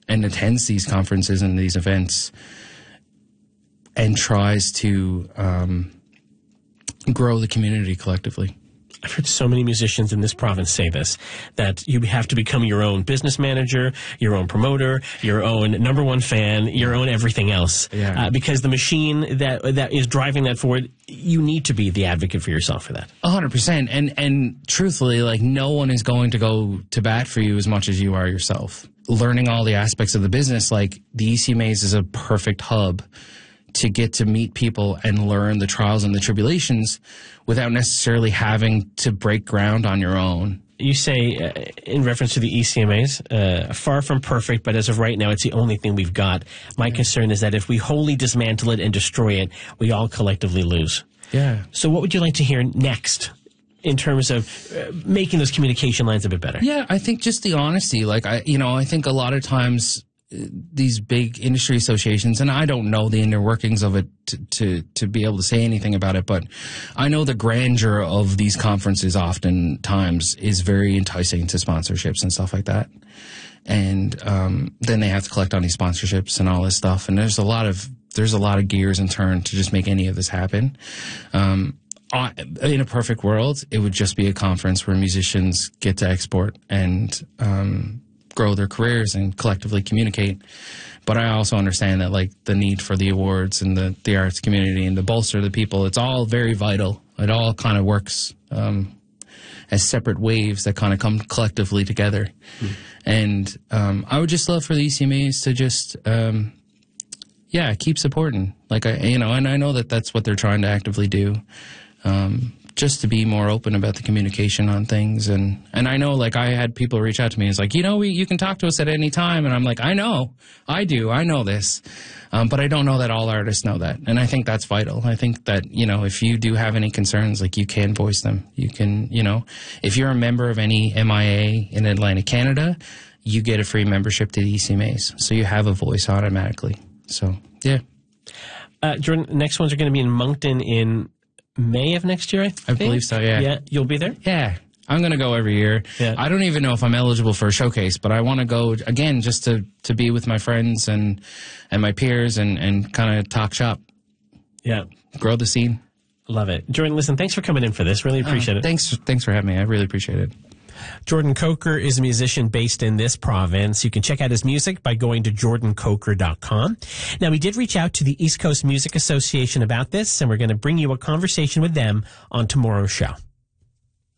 and attends these conferences and these events and tries to grow the community collectively. I've heard so many musicians in this province say this, that you have to become your own business manager, your own promoter, your own number one fan, your own everything else. Yeah. Because the machine that is driving that forward, you need to be the advocate for yourself for that. 100%. And truthfully, like, no one is going to go to bat for you as much as you are yourself. Learning all the aspects of the business, like the ECMAs is a perfect hub to get to meet people and learn the trials and the tribulations without necessarily having to break ground on your own. You say, in reference to the ECMAs, far from perfect, but as of right now, it's the only thing we've got. My concern is that if we wholly dismantle it and destroy it, we all collectively lose. Yeah. So what would you like to hear next in terms of making those communication lines a bit better? Yeah, I think just the honesty. Like, I think a lot of times these big industry associations, and I don't know the inner workings of it to be able to say anything about it, but I know the grandeur of these conferences oftentimes is very enticing to sponsorships and stuff like that. And then they have to collect on these sponsorships and all this stuff, and there's a lot of gears in turn to just make any of this happen. In a perfect world, it would just be a conference where musicians get to export and grow their careers and collectively communicate. But I also understand that, like, the need for the awards and the arts community and to bolster the people, it's all very vital. It all kind of works as separate waves that kind of come collectively together. And I would just love for the ECMAs to just, keep supporting. Like, and I know that that's what they're trying to actively do. Just to be more open about the communication on things. And I know, like, I had people reach out to me. It's like, you can talk to us at any time. And I'm like, I know this. But I don't know that all artists know that. And I think that's vital. I think that, if you do have any concerns, like, you can voice them. You can, if you're a member of any MIA in Atlantic Canada, you get a free membership to the ECMAs. So you have a voice automatically. So, yeah. Jordan, next ones are going to be in Moncton in May of next year, I think. I believe so, yeah. Yeah, you'll be there? Yeah. I'm going to go every year. Yeah. I don't even know if I'm eligible for a showcase, but I want to go, again, just to be with my friends and my peers and kind of talk shop. Yeah. Grow the scene. Love it. Jordan, listen, thanks for coming in for this. Really appreciate it. Thanks for having me. I really appreciate it. Jordan Coker is a musician based in this province. You can check out his music by going to jordancoker.com. Now, we did reach out to the East Coast Music Association about this, and we're going to bring you a conversation with them on tomorrow's show.